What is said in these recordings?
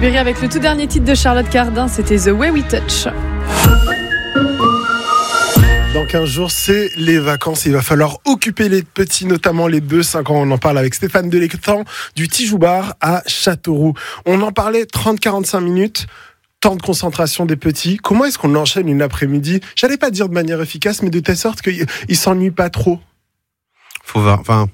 Berry avec le tout dernier titre de Charlotte Cardin, c'était The Way We Touch. Dans 15 jours, c'est les vacances. Il va falloir occuper les petits, notamment les bœufs. 5 ans, on en parle avec Stéphane Delectan du Tijoux Bar à Châteauroux. On en parlait 30-45 minutes. Temps de concentration des petits. Comment est-ce qu'on enchaîne une après-midi ? J'allais pas dire de manière efficace, mais de telle sorte qu'ils s'ennuient pas trop. Faut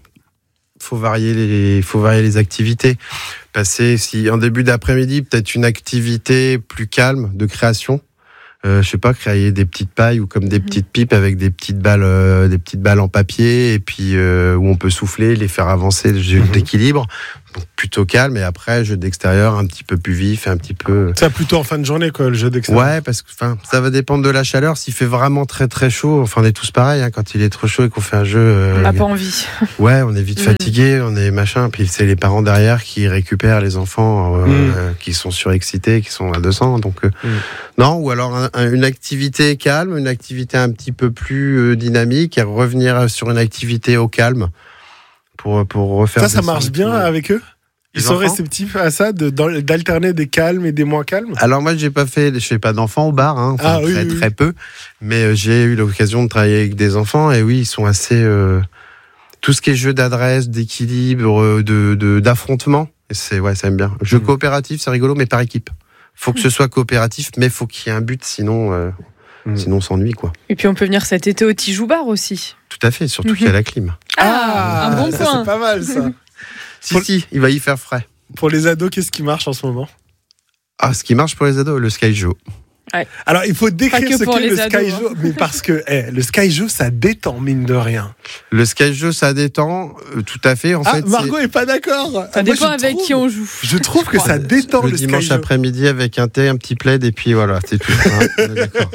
varier les activités. Passer, si en début d'après-midi, peut-être une activité plus calme de création. Je sais pas, créer des petites pailles ou comme des petites pipes avec des petites balles en papier et puis où on peut souffler, les faire avancer, le jeu d'équilibre. Donc plutôt calme, et après jeu d'extérieur un petit peu plus vif et un petit peu. Ça plutôt en fin de journée quoi, le jeu d'extérieur. Ouais, parce que ça va dépendre de la chaleur. S'il fait vraiment très très chaud, on est tous pareils. Quand il est trop chaud et qu'on fait un jeu, on n'a pas envie. Ouais, on est vite fatigué, on est machin. Puis c'est les parents derrière qui récupèrent les enfants qui sont surexcités, qui sont à 200. Donc non, ou alors une activité calme, une activité un petit peu plus dynamique, et revenir sur une activité au calme pour refaire. Ça marche bien avec eux. Ils sont réceptifs à ça, d'alterner des calmes et des moins calmes. Alors moi, je fais pas d'enfants au bar, très peu, mais j'ai eu l'occasion de travailler avec des enfants, et oui, ils sont assez tout ce qui est jeu d'adresse, d'équilibre, d'affrontement, ça aime bien. Jeu coopératif, c'est rigolo, mais par équipe. Faut que ce soit coopératif, mais faut qu'il y ait un but, sinon on s'ennuie quoi. Et puis on peut venir cet été au Tijoux Bar aussi. Tout à fait, surtout qu'il y a la clim. Un bon ça, point. C'est pas mal ça. Si, il va y faire frais. Pour les ados, qu'est-ce qui marche en ce moment ? Ce qui marche pour les ados, le Sky Joe. Ouais. Alors, il faut décrire ce qu'est le Sky Joe, mais parce que le Sky Joe, ça détend, mine de rien. Le Sky Joe, ça détend, tout à fait. En fait, Margot est pas d'accord. Ça dépend avec qui on joue. Je trouve que ça détend le Sky Joe. Le dimanche après-midi avec un thé, un petit plaid, et puis voilà, c'est tout. On est d'accord.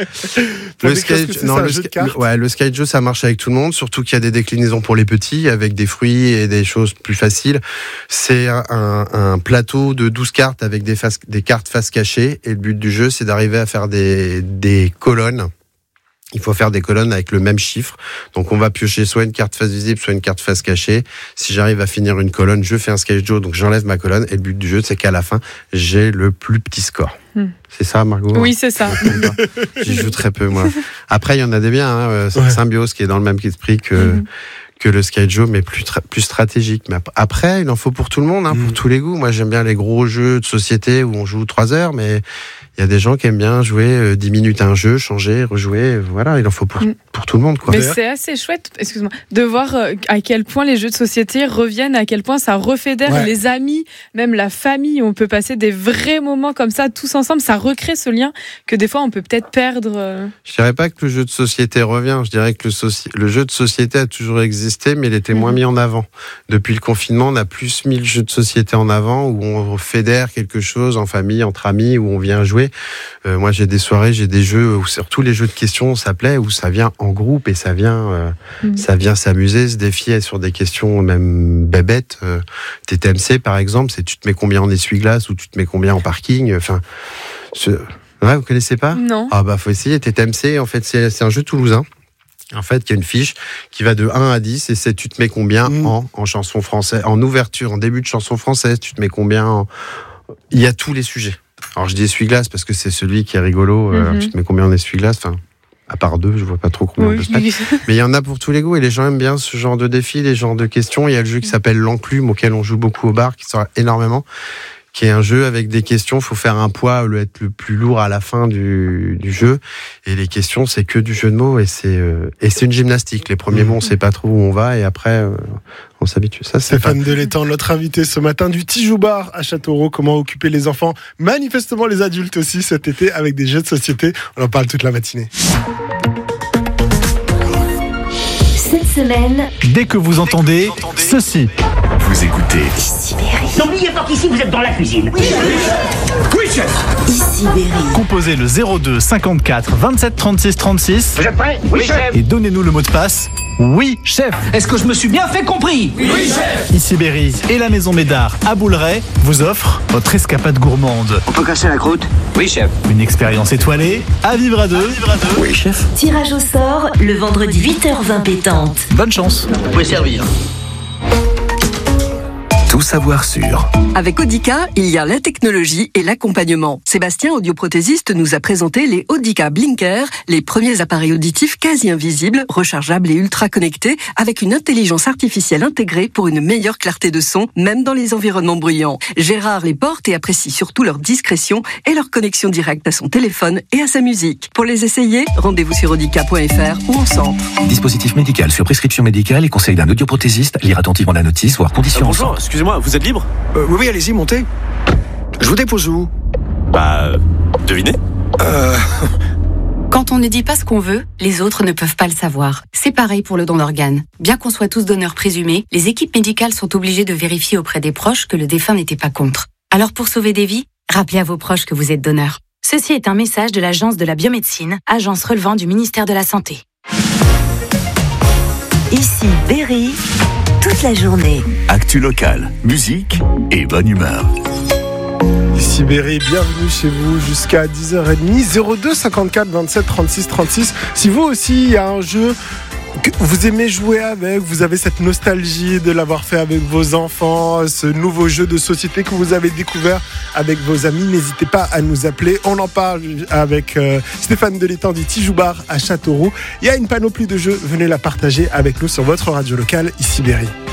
Le Sky Joe, ça marche avec tout le monde, surtout qu'il y a des déclinaisons pour les petits, avec des fruits et des choses plus faciles. C'est un plateau de 12 cartes avec des cartes face cachée, et le but du jeu, c'est d'arriver à faire des colonnes. Il faut faire des colonnes avec le même chiffre. Donc on va piocher soit une carte face visible, soit une carte face cachée. Si j'arrive à finir une colonne, je fais un Sky Joe, donc j'enlève ma colonne. Et le but du jeu, c'est qu'à la fin, j'ai le plus petit score. C'est ça, Margot ? Oui, c'est ça. J'y joue très peu, moi. Après, il y en a des biens. Symbiose, qui est dans le même esprit que le Sky Joe, mais plus stratégique. Mais après, il en faut pour tout le monde, pour tous les goûts. Moi, j'aime bien les gros jeux de société où on joue 3 heures, mais il y a des gens qui aiment bien jouer 10 minutes à un jeu, changer, rejouer. Voilà, il en faut pour tout le monde, quoi. Mais c'est assez chouette, excuse-moi, de voir à quel point les jeux de société reviennent, à quel point ça refédère les amis, même la famille. On peut passer des vrais moments comme ça, tous ensemble. Ça recrée ce lien que des fois on peut peut-être perdre. Je dirais pas que le jeu de société revient. Je dirais que le jeu de société a toujours existé, mais il était moins mis en avant. Depuis le confinement, on a plus mis le jeu de société en avant, où on fédère quelque chose en famille, entre amis, où on vient jouer. Moi, j'ai des soirées, j'ai des jeux où surtout les jeux de questions s'appelaient, où ça vient en groupe et ça vient s'amuser, se défier sur des questions même bébêtes. TTMC, par exemple, c'est tu te mets combien en essuie-glace ou tu te mets combien en parking. Vous connaissez pas ? Non. Faut essayer. TTMC, en fait, c'est un jeu toulousain. En fait, il y a une fiche qui va de 1 à 10 et c'est tu te mets combien en chanson française, en ouverture, en début de chanson française, tu te mets combien Il y a tous les sujets. Alors je dis essuie-glace parce que c'est celui qui est rigolo. Tu te mets combien en essuie-glace ? À part 2, je vois pas trop combien on peut se mettre. Mais il y en a pour tous les goûts et les gens aiment bien ce genre de défis, les genres de questions. Il y a le jeu qui s'appelle l'enclume auquel on joue beaucoup au bar, qui sort énormément, qui est un jeu avec des questions. Il faut faire un poids, être le plus lourd à la fin du jeu. Et les questions, c'est que du jeu de mots et c'est une gymnastique. Les premiers mots, on sait pas trop où on va et après, on s'habitue. Ça, c'est Stéphane Delectan, notre invité ce matin du Tijoux Bar à Châteauroux. Comment occuper les enfants, manifestement les adultes aussi cet été avec des jeux de société. On en parle toute la matinée. Cette semaine, dès que vous entendez ceci, vous écoutez Ici Berry. N'oubliez pas qu'ici vous êtes dans la cuisine. Oui, chef. Ici Berry. Composez le 02 54 27 36 36. Vous êtes prêts ? Oui, chef. Et donnez-nous le mot de passe. Oui, chef. Est-ce que je me suis bien fait compris ? Oui, chef. Ici Berry et la Maison Médard à Bouleret vous offrent votre escapade gourmande. On peut casser la croûte ? Oui, chef. Une expérience étoilée à vivre à deux. Oui, chef. Tirage au sort le vendredi 8h20 pétante. Bonne chance. Vous pouvez servir. Tous savoir sûr. Avec Audica, il y a la technologie et l'accompagnement. Sébastien, audioprothésiste, nous a présenté les Audica Blinker, les premiers appareils auditifs quasi invisibles, rechargeables et ultra connectés, avec une intelligence artificielle intégrée pour une meilleure clarté de son, même dans les environnements bruyants. Gérard les porte et apprécie surtout leur discrétion et leur connexion directe à son téléphone et à sa musique. Pour les essayer, rendez-vous sur audica.fr ou en centre. Dispositif médical sur prescription médicale et conseil d'un audioprothésiste. Lire attentivement la notice, voire conditions en Bonjour, centre. excusez-moi, vous êtes libre ? Oui, allez-y, montez. Je vous dépose où ? Devinez ? Quand on ne dit pas ce qu'on veut, les autres ne peuvent pas le savoir. C'est pareil pour le don d'organes. Bien qu'on soit tous donneurs présumés, les équipes médicales sont obligées de vérifier auprès des proches que le défunt n'était pas contre. Alors pour sauver des vies, rappelez à vos proches que vous êtes donneur. Ceci est un message de l'Agence de la biomédecine, agence relevant du ministère de la Santé. Ici Berry, toute la journée. Actu locale, musique et bonne humeur. Ici Berry, bienvenue chez vous jusqu'à 10h30. 02 54 27 36 36. Si vous aussi, il y a un jeu que vous aimez jouer avec, vous avez cette nostalgie de l'avoir fait avec vos enfants, ce nouveau jeu de société que vous avez découvert avec vos amis, n'hésitez pas à nous appeler. On en parle avec Stéphane Delétang du Tijoux Bar à Châteauroux. Il y a une panoplie de jeux, venez la partager avec nous sur votre radio locale, ici Berry.